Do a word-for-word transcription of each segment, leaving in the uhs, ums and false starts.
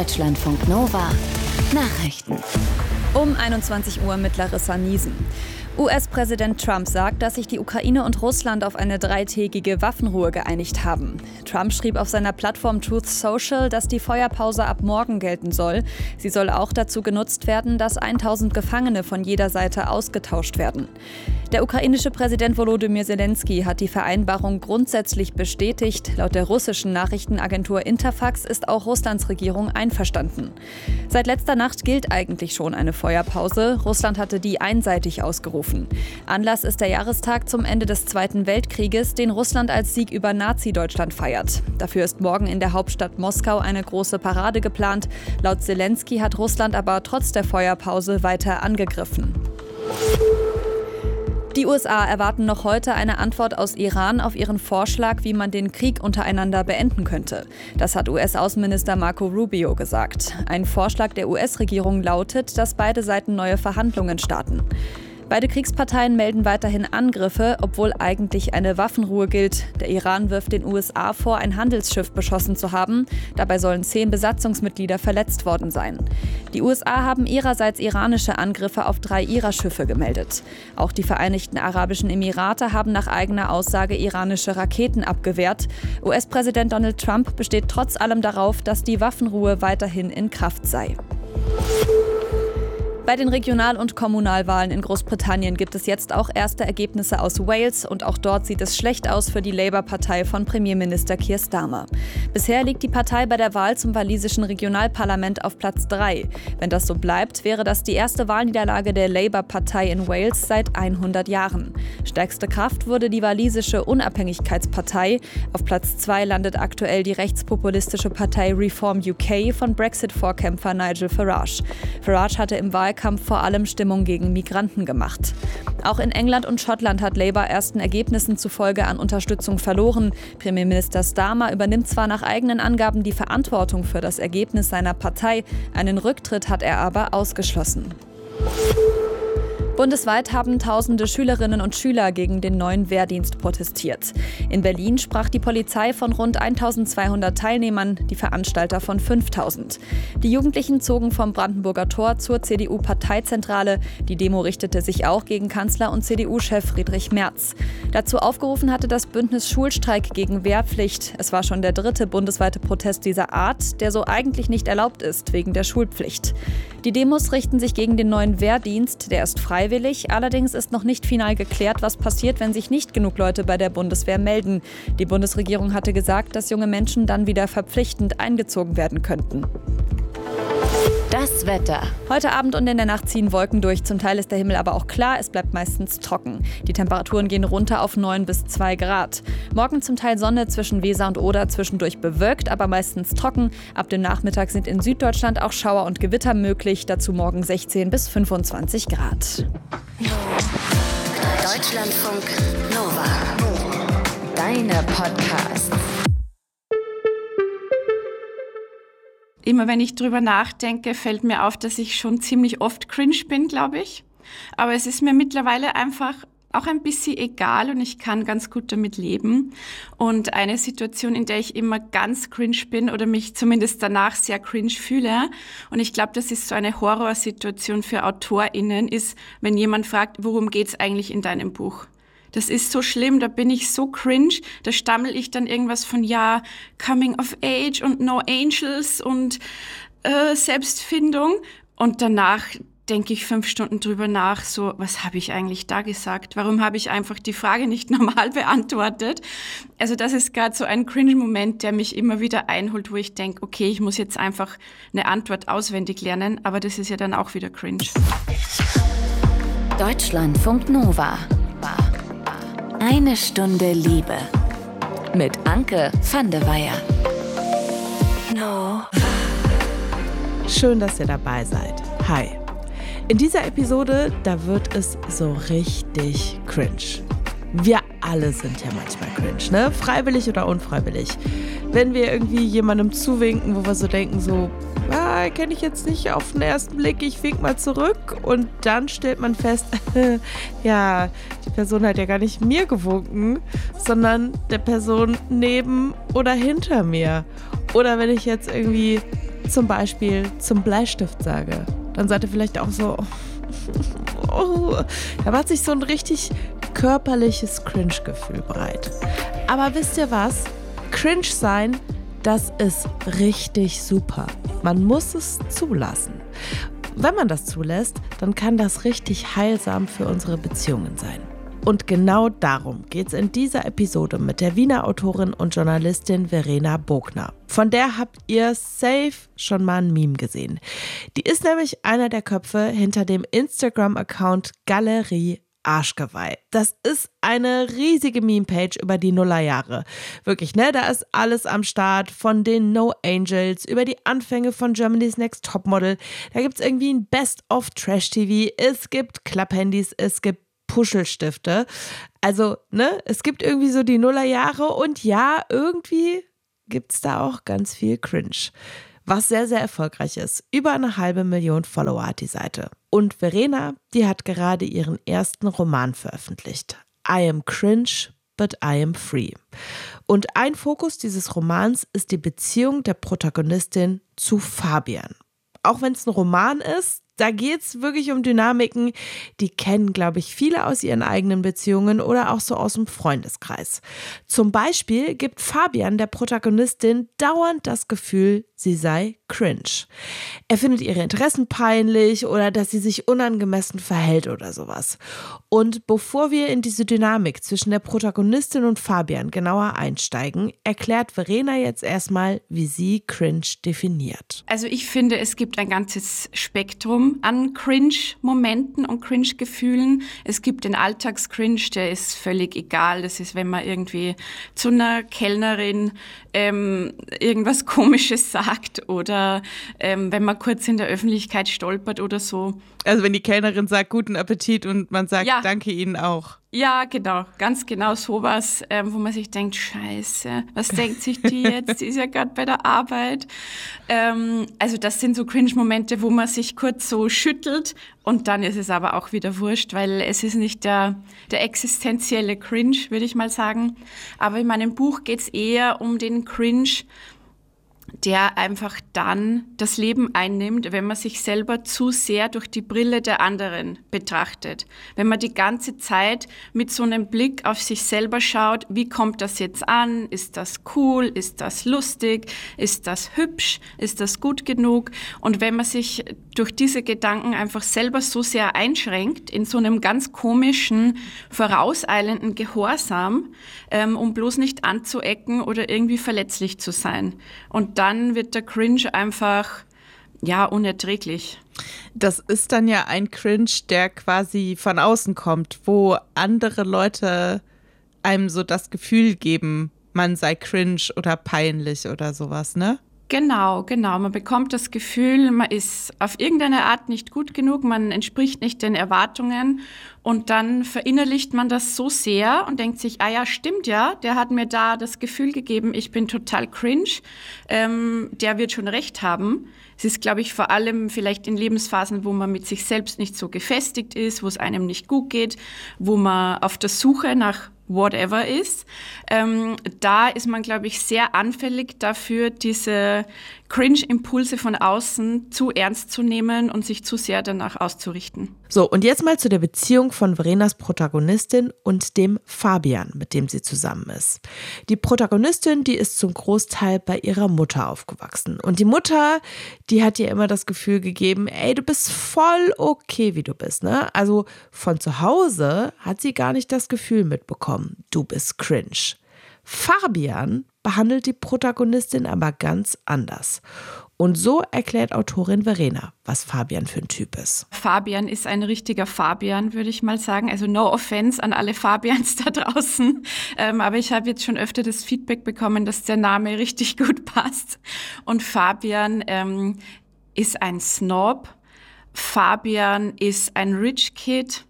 Deutschlandfunk Nova Nachrichten. Um einundzwanzig Uhr mit Larissa Niesen. U S-Präsident Trump sagt, dass sich die Ukraine und Russland auf eine dreitägige Waffenruhe geeinigt haben. Trump schrieb auf seiner Plattform Truth Social, dass die Feuerpause ab morgen gelten soll. Sie soll auch dazu genutzt werden, dass tausend Gefangene von jeder Seite ausgetauscht werden. Der ukrainische Präsident Volodymyr Zelensky hat die Vereinbarung grundsätzlich bestätigt. Laut der russischen Nachrichtenagentur Interfax ist auch Russlands Regierung einverstanden. Seit letzter Nacht gilt eigentlich schon eine Feuerpause. Russland hatte die einseitig ausgerufen. Anlass ist der Jahrestag zum Ende des Zweiten Weltkrieges, den Russland als Sieg über Nazi-Deutschland feiert. Dafür ist morgen in der Hauptstadt Moskau eine große Parade geplant. Laut Zelensky hat Russland aber trotz der Feuerpause weiter angegriffen. Die U S A erwarten noch heute eine Antwort aus Iran auf ihren Vorschlag, wie man den Krieg untereinander beenden könnte. Das hat U S-Außenminister Marco Rubio gesagt. Ein Vorschlag der U S-Regierung lautet, dass beide Seiten neue Verhandlungen starten. Beide Kriegsparteien melden weiterhin Angriffe, obwohl eigentlich eine Waffenruhe gilt. Der Iran wirft den U S A vor, ein Handelsschiff beschossen zu haben. Dabei sollen zehn Besatzungsmitglieder verletzt worden sein. Die U S A haben ihrerseits iranische Angriffe auf drei ihrer Schiffe gemeldet. Auch die Vereinigten Arabischen Emirate haben nach eigener Aussage iranische Raketen abgewehrt. U S-Präsident Donald Trump besteht trotz allem darauf, dass die Waffenruhe weiterhin in Kraft sei. Bei den Regional- und Kommunalwahlen in Großbritannien gibt es jetzt auch erste Ergebnisse aus Wales und auch dort sieht es schlecht aus für die Labour-Partei von Premierminister Keir Starmer. Bisher liegt die Partei bei der Wahl zum walisischen Regionalparlament auf Platz drei. Wenn das so bleibt, wäre das die erste Wahlniederlage der Labour-Partei in Wales seit hundert Jahren. Stärkste Kraft wurde die walisische Unabhängigkeitspartei. Auf Platz zwei landet aktuell die rechtspopulistische Partei Reform U K von Brexit-Vorkämpfer Nigel Farage. Farage hatte im Wahlkampf vor allem Stimmung gegen Migranten gemacht. Auch in England und Schottland hat Labour ersten Ergebnissen zufolge an Unterstützung verloren. Premierminister Starmer übernimmt zwar nach eigenen Angaben die Verantwortung für das Ergebnis seiner Partei, einen Rücktritt hat er aber ausgeschlossen. Bundesweit haben tausende Schülerinnen und Schüler gegen den neuen Wehrdienst protestiert. In Berlin sprach die Polizei von rund eintausendzweihundert Teilnehmern, die Veranstalter von fünftausend. Die Jugendlichen zogen vom Brandenburger Tor zur C D U-Parteizentrale. Die Demo richtete sich auch gegen Kanzler und C D U-Chef Friedrich Merz. Dazu aufgerufen hatte das Bündnis Schulstreik gegen Wehrpflicht. Es war schon der dritte bundesweite Protest dieser Art, der so eigentlich nicht erlaubt ist wegen der Schulpflicht. Die Demos richten sich gegen den neuen Wehrdienst, der ist freiwillig. Allerdings ist noch nicht final geklärt, was passiert, wenn sich nicht genug Leute bei der Bundeswehr melden. Die Bundesregierung hatte gesagt, dass junge Menschen dann wieder verpflichtend eingezogen werden könnten. Das Wetter. Heute Abend und in der Nacht ziehen Wolken durch. Zum Teil ist der Himmel aber auch klar, es bleibt meistens trocken. Die Temperaturen gehen runter auf neun bis zwei Grad. Morgen zum Teil Sonne zwischen Weser und Oder, zwischendurch bewölkt, aber meistens trocken. Ab dem Nachmittag sind in Süddeutschland auch Schauer und Gewitter möglich. Dazu morgen sechzehn bis fünfundzwanzig Grad. Deutschlandfunk Nova. Deine Podcasts. Immer wenn ich drüber nachdenke, fällt mir auf, dass ich schon ziemlich oft cringe bin, glaube ich. Aber es ist mir mittlerweile einfach auch ein bisschen egal und ich kann ganz gut damit leben. Und eine Situation, in der ich immer ganz cringe bin oder mich zumindest danach sehr cringe fühle, und ich glaube, das ist so eine Horrorsituation für AutorInnen, ist, wenn jemand fragt, worum geht's eigentlich in deinem Buch? Das ist so schlimm, da bin ich so cringe, da stammel ich dann irgendwas von, ja, Coming of Age und No Angels und äh, Selbstfindung. Und danach denke ich fünf Stunden drüber nach, so, was habe ich eigentlich da gesagt? Warum habe ich einfach die Frage nicht normal beantwortet? Also das ist gerade so ein Cringe-Moment, der mich immer wieder einholt, wo ich denke, okay, ich muss jetzt einfach eine Antwort auswendig lernen, aber das ist ja dann auch wieder cringe. Deutschlandfunk Nova. Eine Stunde Liebe. Mit Anke van de Weyer. No. Schön, dass ihr dabei seid. Hi. In dieser Episode, da wird es so richtig cringe. Wir alle sind ja manchmal cringe, ne? Freiwillig oder unfreiwillig. Wenn wir irgendwie jemandem zuwinken, wo wir so denken, so, ah, kenne ich jetzt nicht auf den ersten Blick, ich wink mal zurück, und dann stellt man fest, ja, die Person hat ja gar nicht mir gewunken, sondern der Person neben oder hinter mir. Oder wenn ich jetzt irgendwie zum Beispiel zum Bleistift sage, dann seid ihr vielleicht auch so, oh, da macht sich so ein richtig körperliches Cringe-Gefühl breit. Aber wisst ihr was? Cringe sein, das ist richtig super. Man muss es zulassen. Wenn man das zulässt, dann kann das richtig heilsam für unsere Beziehungen sein. Und genau darum geht es in dieser Episode mit der Wiener Autorin und Journalistin Verena Bogner. Von der habt ihr safe schon mal ein Meme gesehen. Die ist nämlich einer der Köpfe hinter dem Instagram-Account Galerie Arschgeweih. Das ist eine riesige Meme-Page über die Nullerjahre. Wirklich, ne? Da ist alles am Start, von den No Angels über die Anfänge von Germany's Next Topmodel. Da gibt es irgendwie ein Best-of-Trash-T V. Es gibt Klapphandys, es gibt Puschelstifte. Also, ne? Es gibt irgendwie so die Nullerjahre und ja, irgendwie gibt es da auch ganz viel Cringe. Was sehr, sehr erfolgreich ist. Über eine halbe Million Follower hat die Seite. Und Verena, die hat gerade ihren ersten Roman veröffentlicht. I am cringe, but I am free. Und ein Fokus dieses Romans ist die Beziehung der Protagonistin zu Fabian. Auch wenn es ein Roman ist, da geht es wirklich um Dynamiken, die kennen, glaube ich, viele aus ihren eigenen Beziehungen oder auch so aus dem Freundeskreis. Zum Beispiel gibt Fabian der Protagonistin dauernd das Gefühl, sie sei cringe. Er findet ihre Interessen peinlich oder dass sie sich unangemessen verhält oder sowas. Und bevor wir in diese Dynamik zwischen der Protagonistin und Fabian genauer einsteigen, erklärt Verena jetzt erstmal, wie sie cringe definiert. Also ich finde, es gibt ein ganzes Spektrum an Cringe-Momenten und Cringe-Gefühlen. Es gibt den Alltags-Cringe, der ist völlig egal. Das ist, wenn man irgendwie zu einer Kellnerin ähm, irgendwas Komisches sagt oder ähm, wenn man kurz in der Öffentlichkeit stolpert oder so. Also wenn die Kellnerin sagt, guten Appetit und man sagt, ja. Danke Ihnen auch. Ja, genau, ganz genau sowas, ähm, wo man sich denkt, scheiße, was denkt sich die jetzt? Die ist ja gerade bei der Arbeit. Ähm, also das sind so Cringe-Momente, wo man sich kurz so schüttelt und dann ist es aber auch wieder wurscht, weil es ist nicht der, der existenzielle Cringe, würde ich mal sagen. Aber in meinem Buch geht es eher um den Cringe, der einfach dann das Leben einnimmt, wenn man sich selber zu sehr durch die Brille der anderen betrachtet. Wenn man die ganze Zeit mit so einem Blick auf sich selber schaut, wie kommt das jetzt an? Ist das cool? Ist das lustig? Ist das hübsch? Ist das gut genug? Und wenn man sich durch diese Gedanken einfach selber so sehr einschränkt, in so einem ganz komischen, vorauseilenden Gehorsam, ähm, um bloß nicht anzuecken oder irgendwie verletzlich zu sein. Und dann wird der Cringe einfach, ja, unerträglich. Das ist dann ja ein Cringe, der quasi von außen kommt, wo andere Leute einem so das Gefühl geben, man sei cringe oder peinlich oder sowas, ne? Genau, genau. Man bekommt das Gefühl, man ist auf irgendeine Art nicht gut genug, man entspricht nicht den Erwartungen und dann verinnerlicht man das so sehr und denkt sich, ah ja, stimmt ja, der hat mir da das Gefühl gegeben, ich bin total cringe, ähm, der wird schon recht haben. Es ist, glaube ich, vor allem vielleicht in Lebensphasen, wo man mit sich selbst nicht so gefestigt ist, wo es einem nicht gut geht, wo man auf der Suche nach whatever ist. Ähm, da ist man, glaube ich, sehr anfällig dafür, diese Cringe-Impulse von außen zu ernst zu nehmen und sich zu sehr danach auszurichten. So, und jetzt mal zu der Beziehung von Verenas Protagonistin und dem Fabian, mit dem sie zusammen ist. Die Protagonistin, die ist zum Großteil bei ihrer Mutter aufgewachsen. Und die Mutter, die hat ihr immer das Gefühl gegeben, ey, du bist voll okay, wie du bist, ne? Also von zu Hause hat sie gar nicht das Gefühl mitbekommen, du bist cringe. Fabian behandelt die Protagonistin aber ganz anders. Und so erklärt Autorin Verena, was Fabian für ein Typ ist. Fabian ist ein richtiger Fabian, würde ich mal sagen. Also no offense an alle Fabians da draußen. Ähm, aber ich habe jetzt schon öfter das Feedback bekommen, dass der Name richtig gut passt. Und Fabian ähm, ist ein Snob. Fabian ist ein Rich Kid.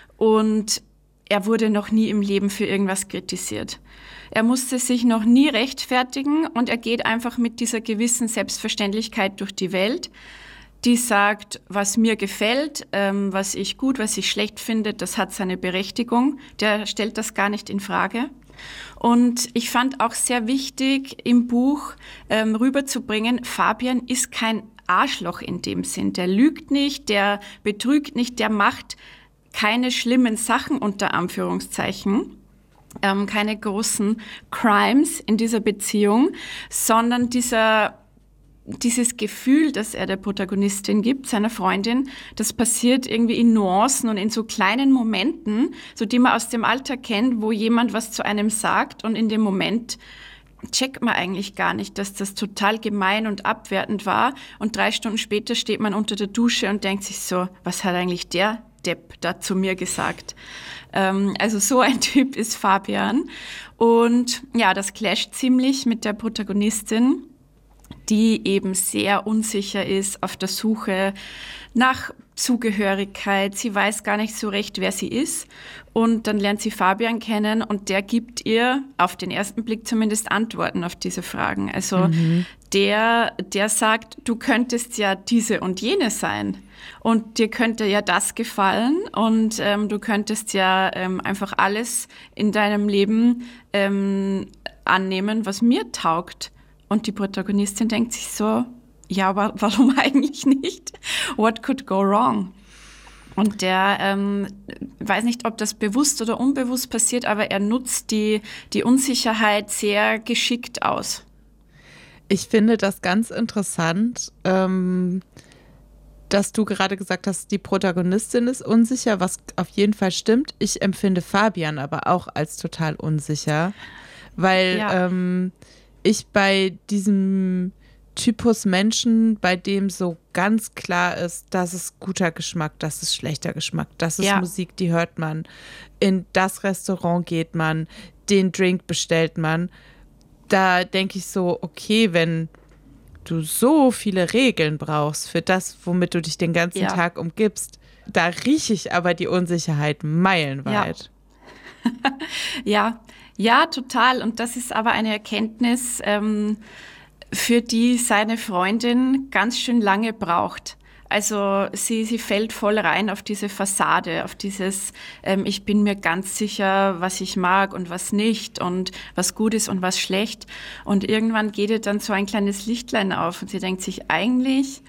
Und er wurde noch nie im Leben für irgendwas kritisiert. Er musste sich noch nie rechtfertigen und er geht einfach mit dieser gewissen Selbstverständlichkeit durch die Welt, die sagt, was mir gefällt, ähm, was ich gut, was ich schlecht finde, das hat seine Berechtigung. Der stellt das gar nicht in Frage. Und ich fand auch sehr wichtig, im Buch ähm, rüberzubringen, Fabian ist kein Arschloch in dem Sinn. Der lügt nicht, der betrügt nicht, der macht keine schlimmen Sachen unter Anführungszeichen, ähm, keine großen Crimes in dieser Beziehung, sondern dieser dieses Gefühl, das er der Protagonistin gibt, seiner Freundin, das passiert irgendwie in Nuancen und in so kleinen Momenten, so die man aus dem Alltag kennt, wo jemand was zu einem sagt und in dem Moment checkt man eigentlich gar nicht, dass das total gemein und abwertend war und drei Stunden später steht man unter der Dusche und denkt sich so, was hat eigentlich der Depp da zu mir gesagt? Ähm, also so ein Typ ist Fabian und ja, das clasht ziemlich mit der Protagonistin, die eben sehr unsicher ist, auf der Suche nach Zugehörigkeit. Sie weiß gar nicht so recht, wer sie ist. Und dann lernt sie Fabian kennen und der gibt ihr auf den ersten Blick zumindest Antworten auf diese Fragen. Also mhm. der, der sagt, du könntest ja diese und jene sein. Und dir könnte ja das gefallen und ähm, du könntest ja ähm, einfach alles in deinem Leben ähm, annehmen, was mir taugt. Und die Protagonistin denkt sich so, ja, aber warum eigentlich nicht? What could go wrong? Und der ähm, weiß nicht, ob das bewusst oder unbewusst passiert, aber er nutzt die, die Unsicherheit sehr geschickt aus. Ich finde das ganz interessant, ähm, dass du gerade gesagt hast, die Protagonistin ist unsicher, was auf jeden Fall stimmt. Ich empfinde Fabian aber auch als total unsicher, weil ja. ähm, ich bei diesem Typus Menschen, bei dem so ganz klar ist, das ist guter Geschmack, das ist schlechter Geschmack, das ist ja. Musik, die hört man, in das Restaurant geht man, den Drink bestellt man. Da denke ich so, okay, wenn du so viele Regeln brauchst für das, womit du dich den ganzen ja. Tag umgibst, da rieche ich aber die Unsicherheit meilenweit. Ja. ja. Ja, total. Und das ist aber eine Erkenntnis, ähm, für die seine Freundin ganz schön lange braucht. Also sie, sie fällt voll rein auf diese Fassade, auf dieses, ähm, ich bin mir ganz sicher, was ich mag und was nicht und was gut ist und was schlecht. Und irgendwann geht ihr dann so ein kleines Lichtlein auf und sie denkt sich, eigentlich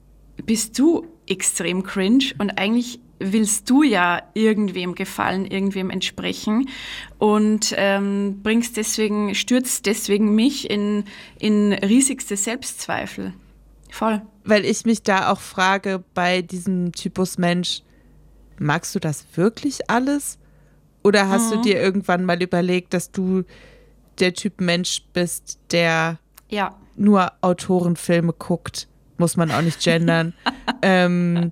bist du extrem cringe und eigentlich willst du ja irgendwem gefallen, irgendwem entsprechen und ähm, bringst deswegen, stürzt deswegen mich in, in riesigste Selbstzweifel. Voll. Weil ich mich da auch frage, bei diesem Typus Mensch, magst du das wirklich alles? Oder hast mhm. du dir irgendwann mal überlegt, dass du der Typ Mensch bist, der ja. nur Autorenfilme guckt? Muss man auch nicht gendern. ähm,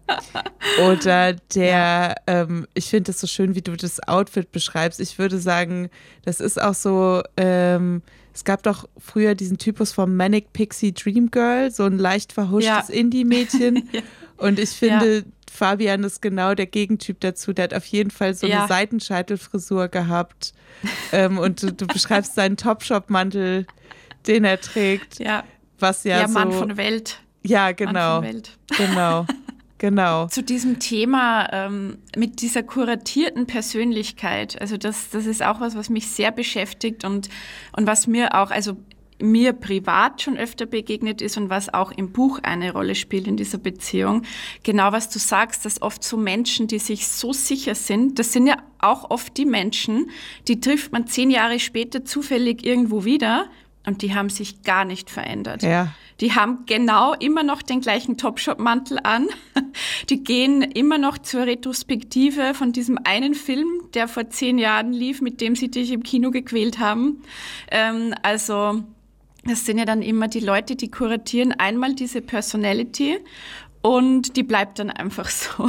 oder der, ähm, ich finde es so schön, wie du das Outfit beschreibst. Ich würde sagen, das ist auch so, ähm, es gab doch früher diesen Typus vom Manic Pixie Dream Girl, so ein leicht verhuschtes ja. Indie-Mädchen. ja. Und ich finde, ja. Fabian ist genau der Gegentyp dazu. Der hat auf jeden Fall so ja. eine Seitenscheitelfrisur gehabt. ähm, und du, du beschreibst seinen Topshop-Mantel, den er trägt. Ja, was ja, ja so, Mann von Welt. Ja, genau. Genau, genau. Zu diesem Thema ähm, mit dieser kuratierten Persönlichkeit, also das, das ist auch was, was mich sehr beschäftigt und, und was mir auch, also mir privat schon öfter begegnet ist und was auch im Buch eine Rolle spielt in dieser Beziehung. Genau, was du sagst, dass oft so Menschen, die sich so sicher sind, das sind ja auch oft die Menschen, die trifft man zehn Jahre später zufällig irgendwo wieder und die haben sich gar nicht verändert. Ja. Die haben genau immer noch den gleichen Topshop-Mantel an. Die gehen immer noch zur Retrospektive von diesem einen Film, der vor zehn Jahren lief, mit dem sie dich im Kino gequält haben. Ähm, also das sind ja dann immer die Leute, die kuratieren einmal diese Personality und die bleibt dann einfach so.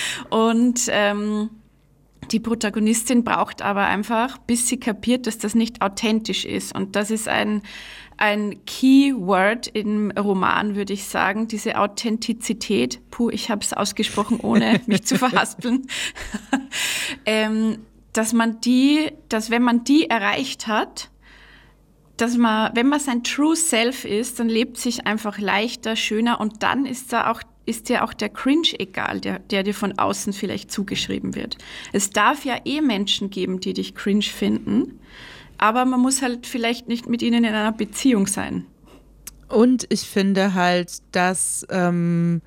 Und ähm, die Protagonistin braucht aber einfach, bis sie kapiert, dass das nicht authentisch ist. Und das ist ein, ein Keyword im Roman, würde ich sagen, diese Authentizität. Puh, ich habe es ausgesprochen, ohne mich zu verhaspeln. ähm, dass man die, dass wenn man die erreicht hat, dass man, wenn man sein True Self ist, dann lebt sich einfach leichter, schöner und dann ist da auch ist dir auch der Cringe egal, der, der dir von außen vielleicht zugeschrieben wird. Es darf ja eh Menschen geben, die dich cringe finden, aber man muss halt vielleicht nicht mit ihnen in einer Beziehung sein. Und ich finde halt, dass ähm,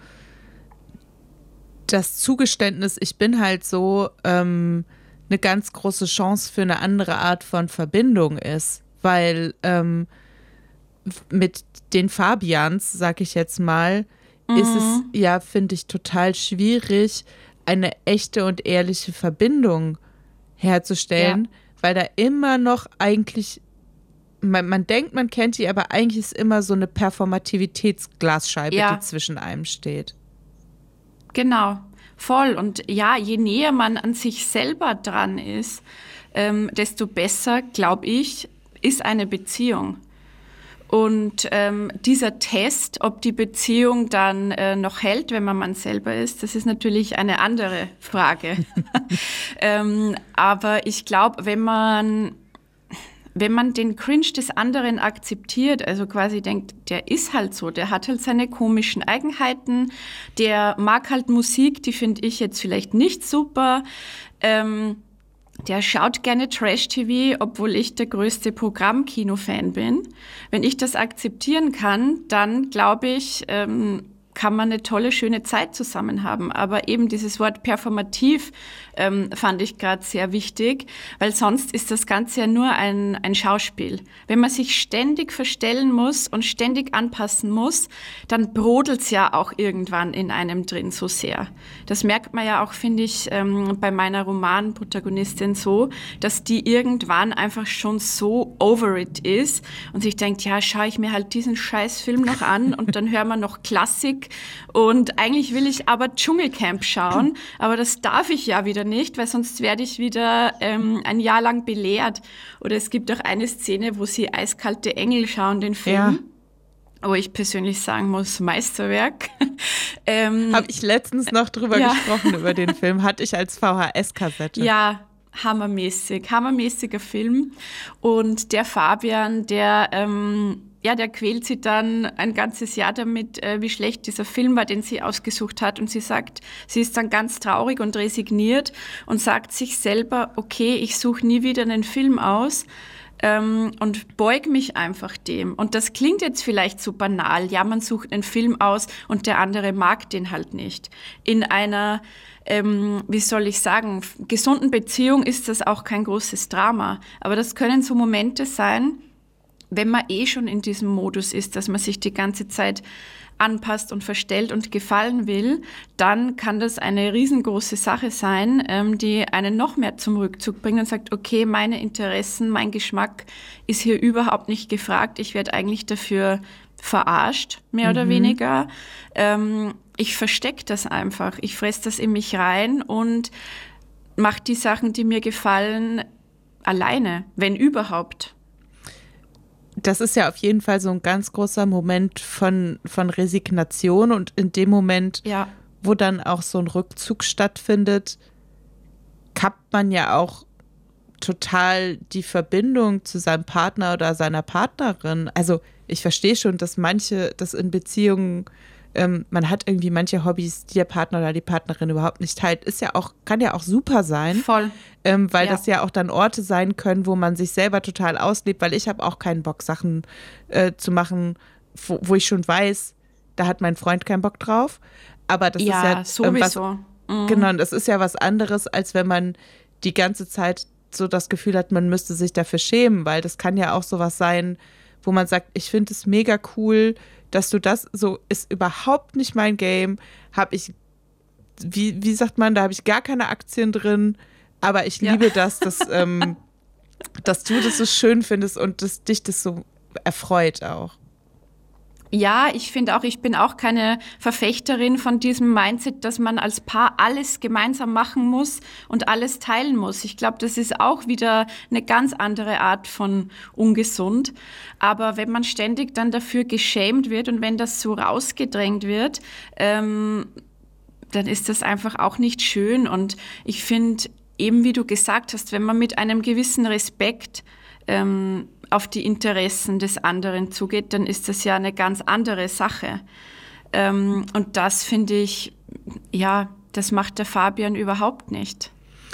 das Zugeständnis, ich bin halt so, ähm, eine ganz große Chance für eine andere Art von Verbindung ist. Weil ähm, mit den Fabians, sag ich jetzt mal, mhm. ist es ja, finde ich, total schwierig, eine echte und ehrliche Verbindung herzustellen, ja. weil da immer noch eigentlich, man, man denkt, man kennt die, aber eigentlich ist immer so eine Performativitätsglasscheibe, ja. die zwischen einem steht. Genau, voll. Und ja, je näher man an sich selber dran ist, ähm, desto besser, glaube ich, ist eine Beziehung. Und ähm, dieser Test, ob die Beziehung dann äh, noch hält, wenn man man selber ist, das ist natürlich eine andere Frage. ähm, aber ich glaube, wenn man, wenn man den Cringe des anderen akzeptiert, also quasi denkt, der ist halt so, der hat halt seine komischen Eigenheiten, der mag halt Musik, die finde ich jetzt vielleicht nicht super, ähm, der schaut gerne Trash-T V, obwohl ich der größte Programmkino-Fan bin. Wenn ich das akzeptieren kann, dann glaube ich, ähm, kann man eine tolle, schöne Zeit zusammen haben. Aber eben dieses Wort performativ ähm, fand ich gerade sehr wichtig, weil sonst ist das Ganze ja nur ein, ein Schauspiel. Wenn man sich ständig verstellen muss und ständig anpassen muss, dann brodelt's ja auch irgendwann in einem drin so sehr. Das merkt man ja auch, finde ich, ähm, bei meiner Romanprotagonistin so, dass die irgendwann einfach schon so over it ist und sich denkt, ja, schaue ich mir halt diesen Scheißfilm noch an und dann hören wir noch Klassik. Und eigentlich will ich aber Dschungelcamp schauen, aber das darf ich ja wieder nicht, weil sonst werde ich wieder ähm, ein Jahr lang belehrt. Oder es gibt auch eine Szene, wo sie Eiskalte Engel schauen, den Film. Ja. Wo ich persönlich sagen muss, Meisterwerk. ähm, Habe ich letztens noch drüber ja. gesprochen, über den Film. Hatte ich als V H S-Kassette. Ja, hammermäßig. Hammermäßiger Film. Und der Fabian, der... Ähm, Ja, der quält sie dann ein ganzes Jahr damit, äh, wie schlecht dieser Film war, den sie ausgesucht hat. Und sie sagt, sie ist dann ganz traurig und resigniert und sagt sich selber, okay, ich suche nie wieder einen Film aus ähm, und beug mich einfach dem. Und das klingt jetzt vielleicht so banal. Ja, man sucht einen Film aus und der andere mag den halt nicht. In einer, ähm, wie soll ich sagen, gesunden Beziehung ist das auch kein großes Drama. Aber das können so Momente sein, wenn man eh schon in diesem Modus ist, dass man sich die ganze Zeit anpasst und verstellt und gefallen will, dann kann das eine riesengroße Sache sein, ähm, die einen noch mehr zum Rückzug bringt und sagt, okay, meine Interessen, mein Geschmack ist hier überhaupt nicht gefragt. Ich werde eigentlich dafür verarscht, mehr mhm. oder weniger. Ähm, ich verstecke das einfach. Ich fresse das in mich rein und mache die Sachen, die mir gefallen, alleine, wenn überhaupt. Das ist ja auf jeden Fall so ein ganz großer Moment von, von Resignation und in dem Moment, ja. wo dann auch so ein Rückzug stattfindet, kappt man ja auch total die Verbindung zu seinem Partner oder seiner Partnerin. Also ich verstehe schon, dass manche, das in Beziehungen, ähm, man hat irgendwie manche Hobbys, die der Partner oder die Partnerin überhaupt nicht teilt, ist ja auch, kann ja auch super sein. Voll. Ähm, weil ja. das ja auch dann Orte sein können, wo man sich selber total auslebt, weil ich habe auch keinen Bock, Sachen äh, zu machen, wo, wo ich schon weiß, da hat mein Freund keinen Bock drauf. Aber das ja, ist ja sowieso. Was, mhm. Genau, das ist ja was anderes, als wenn man die ganze Zeit so das Gefühl hat, man müsste sich dafür schämen, weil das kann ja auch sowas sein, wo man sagt, ich finde es mega cool, dass du das, so ist überhaupt nicht mein Game, habe ich, wie, wie sagt man, da habe ich gar keine Aktien drin, aber ich liebe ja. das, dass, ähm, dass du das so schön findest und dass dich das so erfreut auch. Ja, ich finde auch, ich bin auch keine Verfechterin von diesem Mindset, dass man als Paar alles gemeinsam machen muss und alles teilen muss. Ich glaube, das ist auch wieder eine ganz andere Art von ungesund. Aber wenn man ständig dann dafür geschämt wird und wenn das so rausgedrängt wird, ähm, dann ist das einfach auch nicht schön. Und ich finde, eben wie du gesagt hast, wenn man mit einem gewissen Respekt ähm, auf die Interessen des anderen zugeht, dann ist das ja eine ganz andere Sache. Ähm, und das finde ich, ja, das macht der Fabian überhaupt nicht.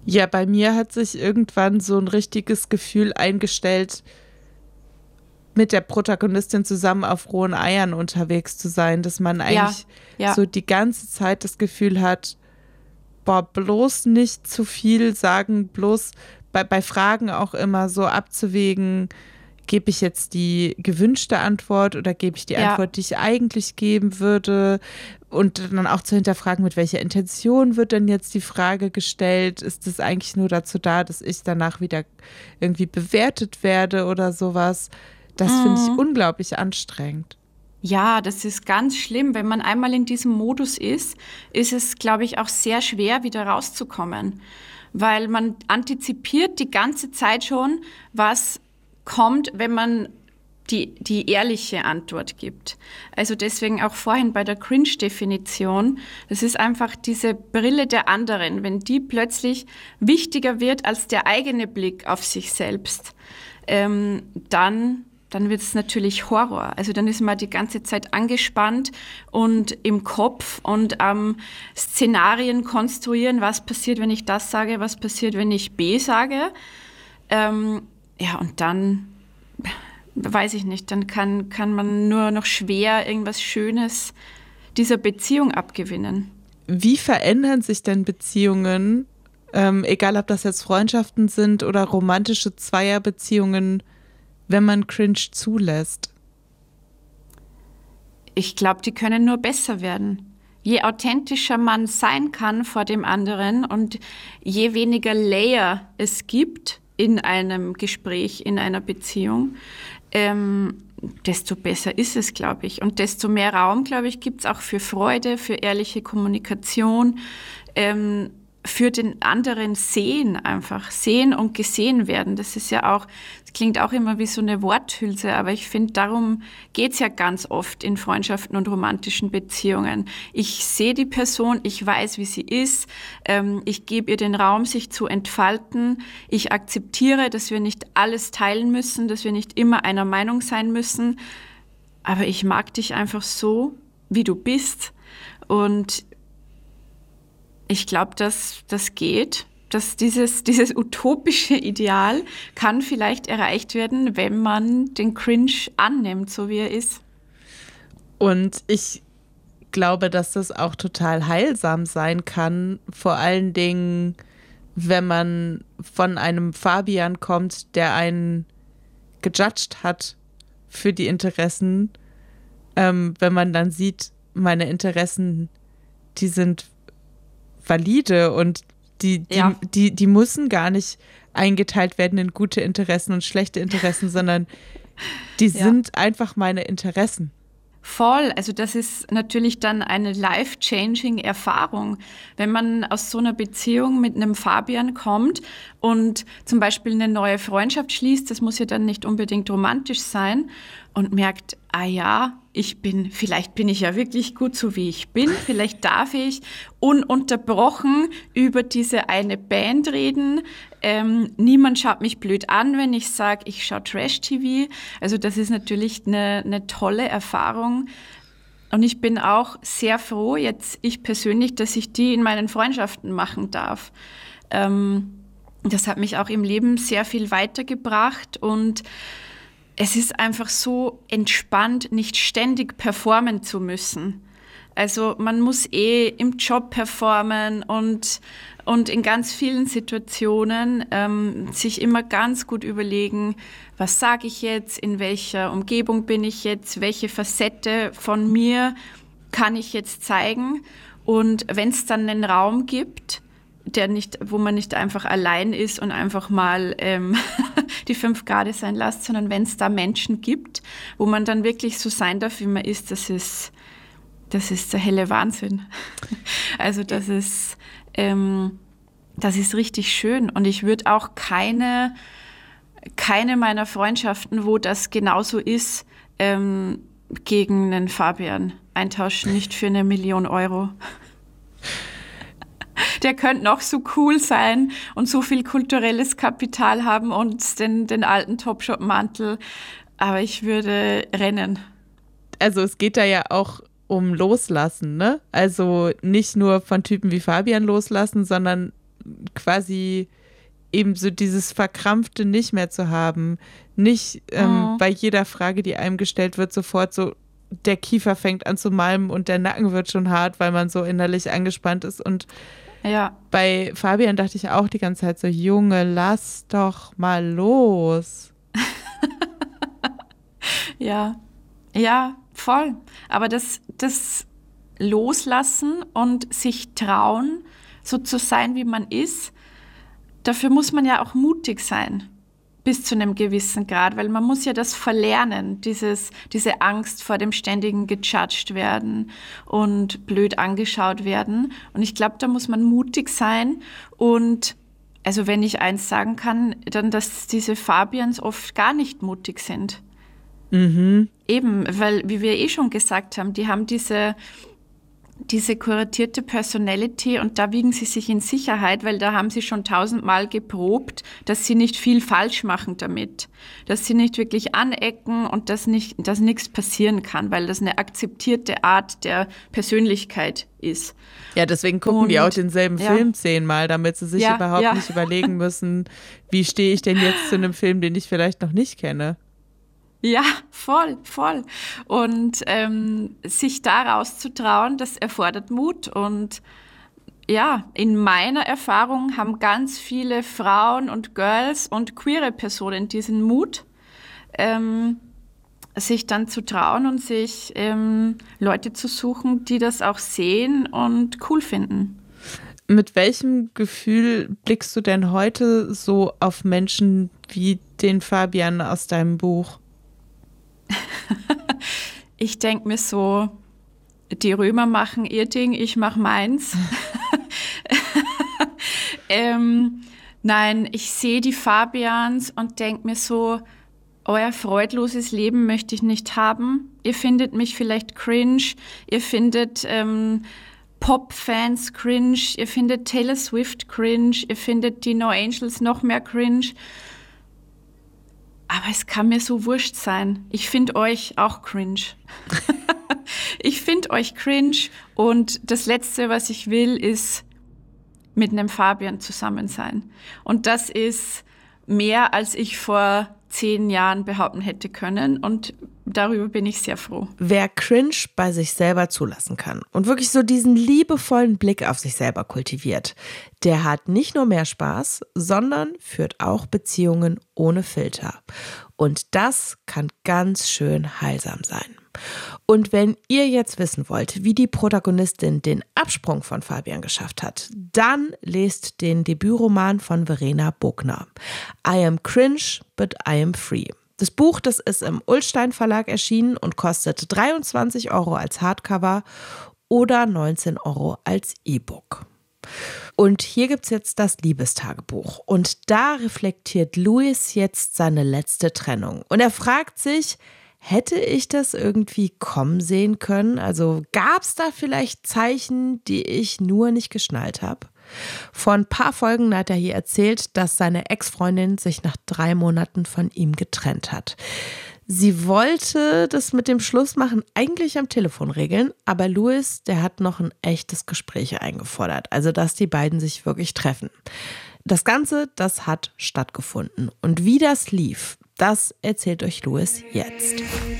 Ja, bei mir hat sich irgendwann so ein richtiges Gefühl eingestellt, mit der Protagonistin zusammen auf rohen Eiern unterwegs zu sein, dass man eigentlich ja, ja. so die ganze Zeit das Gefühl hat, boah, bloß nicht zu viel sagen, bloß bei, bei Fragen auch immer so abzuwägen, gebe ich jetzt die gewünschte Antwort oder gebe ich die ja. Antwort, die ich eigentlich geben würde? Und dann auch zu hinterfragen, mit welcher Intention wird denn jetzt die Frage gestellt? Ist das eigentlich nur dazu da, dass ich danach wieder irgendwie bewertet werde oder sowas? Das mhm. finde ich unglaublich anstrengend. Ja, das ist ganz schlimm. Wenn man einmal in diesem Modus ist, ist es, glaube ich, auch sehr schwer, wieder rauszukommen. Weil man antizipiert die ganze Zeit schon, was kommt, wenn man die, die ehrliche Antwort gibt. Also deswegen auch vorhin bei der Cringe-Definition, das ist einfach diese Brille der anderen, wenn die plötzlich wichtiger wird als der eigene Blick auf sich selbst, ähm, dann, dann wird es natürlich Horror. Also dann ist man die ganze Zeit angespannt und im Kopf und am ähm, Szenarien konstruieren, was passiert, wenn ich das sage, was passiert, wenn ich B sage. Ähm, Ja, und dann, weiß ich nicht, dann kann, kann man nur noch schwer irgendwas Schönes dieser Beziehung abgewinnen. Wie verändern sich denn Beziehungen, ähm, egal ob das jetzt Freundschaften sind oder romantische Zweierbeziehungen, wenn man Cringe zulässt? Ich glaube, die können nur besser werden. Je authentischer man sein kann vor dem anderen und je weniger Layer es gibt, in einem Gespräch, in einer Beziehung, ähm, desto besser ist es, glaube ich. Und desto mehr Raum, glaube ich, gibt es auch für Freude, für ehrliche Kommunikation, ähm, für den anderen sehen einfach. Sehen und gesehen werden. Das ist ja auch, das klingt auch immer wie so eine Worthülse, aber ich finde, darum geht es ja ganz oft in Freundschaften und romantischen Beziehungen. Ich sehe die Person, ich weiß, wie sie ist, ähm, ich gebe ihr den Raum, sich zu entfalten. Ich akzeptiere, dass wir nicht alles teilen müssen, dass wir nicht immer einer Meinung sein müssen, aber ich mag dich einfach so, wie du bist. Und ich glaube, dass das geht, dass dieses, dieses utopische Ideal kann vielleicht erreicht werden, wenn man den Cringe annimmt, so wie er ist. Und ich glaube, dass das auch total heilsam sein kann, vor allen Dingen, wenn man von einem Fabian kommt, der einen gejudged hat für die Interessen, ähm, wenn man dann sieht, meine Interessen, die sind valide und die, die, ja. die, die müssen gar nicht eingeteilt werden in gute Interessen und schlechte Interessen, sondern die ja. sind einfach meine Interessen. Voll, also das ist natürlich dann eine life-changing Erfahrung, wenn man aus so einer Beziehung mit einem Fabian kommt und zum Beispiel eine neue Freundschaft schließt, das muss ja dann nicht unbedingt romantisch sein, und merkt, ah ja, ich bin, vielleicht bin ich ja wirklich gut so wie ich bin, vielleicht darf ich ununterbrochen über diese eine Band reden, ähm, niemand schaut mich blöd an, wenn ich sage, ich schaue Trash-T V, also das ist natürlich eine, eine tolle Erfahrung und ich bin auch sehr froh, jetzt ich persönlich, dass ich die in meinen Freundschaften machen darf. Ähm, das hat mich auch im Leben sehr viel weitergebracht und es ist einfach so entspannt, nicht ständig performen zu müssen. Also man muss eh im Job performen und, und in ganz vielen Situationen ähm, sich immer ganz gut überlegen, was sage ich jetzt, in welcher Umgebung bin ich jetzt, welche Facette von mir kann ich jetzt zeigen. Und wenn es dann einen Raum gibt, der nicht, wo man nicht einfach allein ist und einfach mal ähm, die fünf Grade sein lässt, sondern wenn es da Menschen gibt, wo man dann wirklich so sein darf, wie man ist, das ist, das ist der helle Wahnsinn. Also das ist, ähm, das ist richtig schön und ich würde auch keine, keine meiner Freundschaften, wo das genauso ist, ähm, gegen einen Fabian eintauschen, nicht für eine Million Euro. Der könnte noch so cool sein und so viel kulturelles Kapital haben und den, den alten Topshop-Mantel, aber ich würde rennen. Also es geht da ja auch um Loslassen, ne? Also nicht nur von Typen wie Fabian loslassen, sondern quasi eben so dieses Verkrampfte nicht mehr zu haben. Nicht ähm, mhm. bei jeder Frage, die einem gestellt wird, sofort so der Kiefer fängt an zu malmen und der Nacken wird schon hart, weil man so innerlich angespannt ist. Und ja. bei Fabian dachte ich auch die ganze Zeit so, Junge, lass doch mal los. ja, ja, voll. Aber das, das Loslassen und sich trauen, so zu sein, wie man ist, dafür muss man ja auch mutig sein. Bis zu einem gewissen Grad, weil man muss ja das verlernen, dieses, diese Angst vor dem ständigen gejudged werden und blöd angeschaut werden. Und ich glaube, da muss man mutig sein. Und also wenn ich eins sagen kann, dann, dass diese Fabians oft gar nicht mutig sind. Mhm. Eben, weil, wie wir eh schon gesagt haben, die haben diese... diese kuratierte Personality und da wiegen sie sich in Sicherheit, weil da haben sie schon tausendmal geprobt, dass sie nicht viel falsch machen damit, dass sie nicht wirklich anecken und dass nicht, dass nichts passieren kann, weil das eine akzeptierte Art der Persönlichkeit ist. Ja, deswegen gucken und, die auch denselben ja. Film zehnmal, damit sie sich ja, überhaupt ja. nicht überlegen müssen, wie stehe ich denn jetzt zu einem Film, den ich vielleicht noch nicht kenne. Ja, voll, voll. Und ähm, sich da rauszutrauen, das erfordert Mut. Und ja, in meiner Erfahrung haben ganz viele Frauen und Girls und queere Personen diesen Mut, ähm, sich dann zu trauen und sich ähm, Leute zu suchen, die das auch sehen und cool finden. Mit welchem Gefühl blickst du denn heute so auf Menschen wie den Fabian aus deinem Buch? Ich denke mir so, die Römer machen ihr Ding, ich mache meins. ähm, nein, ich sehe die Fabians und denke mir so, euer freudloses Leben möchte ich nicht haben. Ihr findet mich vielleicht cringe, ihr findet ähm, Pop-Fans cringe, ihr findet Taylor Swift cringe, ihr findet die No Angels noch mehr cringe. Aber es kann mir so wurscht sein. Ich finde euch auch cringe. Ich finde euch cringe und das Letzte, was ich will, ist mit einem Fabian zusammen sein. Und das ist mehr, als ich vor zehn Jahren behaupten hätte können und darüber bin ich sehr froh. Wer Cringe bei sich selber zulassen kann und wirklich so diesen liebevollen Blick auf sich selber kultiviert, der hat nicht nur mehr Spaß, sondern führt auch Beziehungen ohne Filter. Und das kann ganz schön heilsam sein. Und wenn ihr jetzt wissen wollt, wie die Protagonistin den Absprung von Fabian geschafft hat, dann lest den Debütroman von Verena Bogner. I am cringe, but I am free. Das Buch, das ist im Ullstein Verlag erschienen und kostet dreiundzwanzig Euro als Hardcover oder neunzehn Euro als E-Book. Und hier gibt es jetzt das Liebestagebuch. Und da reflektiert Louis jetzt seine letzte Trennung. Und er fragt sich, hätte ich das irgendwie kommen sehen können? Also gab es da vielleicht Zeichen, die ich nur nicht geschnallt habe? Vor ein paar Folgen hat er hier erzählt, dass seine Ex-Freundin sich nach drei Monaten von ihm getrennt hat. Sie wollte das mit dem Schlussmachen eigentlich am Telefon regeln, aber Louis, der hat noch ein echtes Gespräch eingefordert, also dass die beiden sich wirklich treffen. Das Ganze, das hat stattgefunden. Und wie das lief, das erzählt euch Louis jetzt.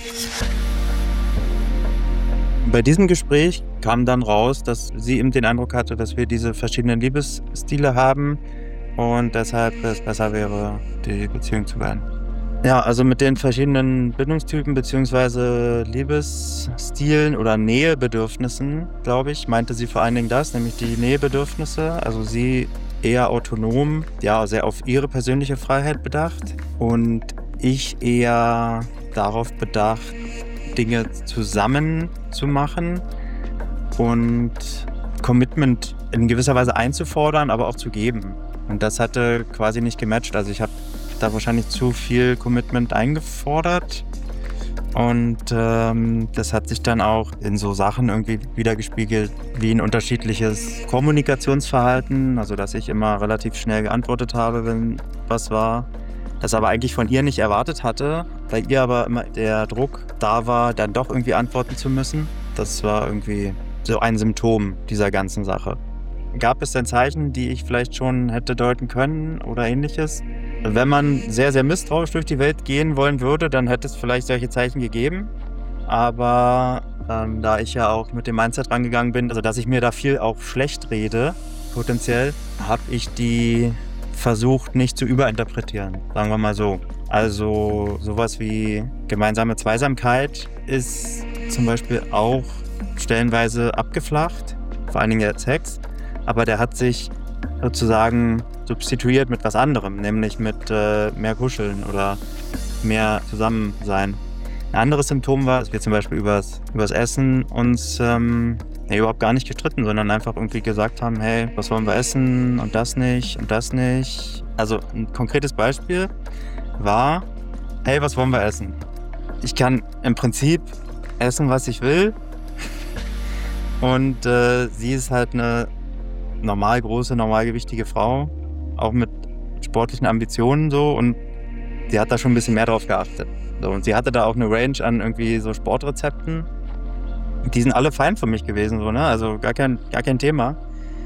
Bei diesem Gespräch kam dann raus, dass sie eben den Eindruck hatte, dass wir diese verschiedenen Liebesstile haben und deshalb es besser wäre, die Beziehung zu beenden. Ja, also mit den verschiedenen Bindungstypen bzw. Liebesstilen oder Nähebedürfnissen, glaube ich, meinte sie vor allen Dingen das, nämlich die Nähebedürfnisse. Also sie eher autonom, ja, sehr auf ihre persönliche Freiheit bedacht und ich eher darauf bedacht, Dinge zusammen zu machen und Commitment in gewisser Weise einzufordern, aber auch zu geben. Und das hatte quasi nicht gematcht. Also ich habe da wahrscheinlich zu viel Commitment eingefordert und ähm, das hat sich dann auch in so Sachen irgendwie wiedergespiegelt wie ein unterschiedliches Kommunikationsverhalten, also dass ich immer relativ schnell geantwortet habe, wenn was war. Das aber eigentlich von ihr nicht erwartet hatte, bei ihr aber immer der Druck da war, dann doch irgendwie antworten zu müssen. Das war irgendwie so ein Symptom dieser ganzen Sache. gab es denn Zeichen, die ich vielleicht schon hätte deuten können oder ähnliches? Wenn man sehr, sehr misstrauisch durch die Welt gehen wollen würde, dann hätte es vielleicht solche Zeichen gegeben. Aber ähm, da ich ja auch mit dem Mindset rangegangen bin, also dass ich mir da viel auch schlecht rede, potenziell, habe ich die versucht nicht zu überinterpretieren, sagen wir mal so. Also sowas wie gemeinsame Zweisamkeit ist zum Beispiel auch stellenweise abgeflacht, vor allen Dingen der Sex, aber der hat sich sozusagen substituiert mit was anderem, nämlich mit äh, mehr Kuscheln oder mehr Zusammensein. Ein anderes Symptom war, dass wir zum Beispiel übers, übers Essen uns ähm, ja, überhaupt gar nicht gestritten, sondern einfach irgendwie gesagt haben, hey, was wollen wir essen und das nicht und das nicht. Also ein konkretes Beispiel war, hey, was wollen wir essen? Ich kann im Prinzip essen, was ich will. Und äh, sie ist halt eine normal große, normalgewichtige Frau, auch mit sportlichen Ambitionen so, und sie hat da schon ein bisschen mehr drauf geachtet. So, und sie hatte da auch eine Range an irgendwie so Sportrezepten. Die sind alle fein für mich gewesen, so, ne? Also gar kein, gar kein Thema.